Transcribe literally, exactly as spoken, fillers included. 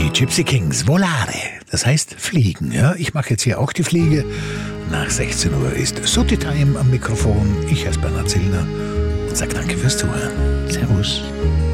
Die Gypsy Kings, Volare, das heißt fliegen. Ja, ich mache jetzt hier auch die Fliege. Nach sechzehn Uhr ist Sutti Time am Mikrofon. Ich heiße Bernhard Zillner und sage danke fürs Zuhören. Servus.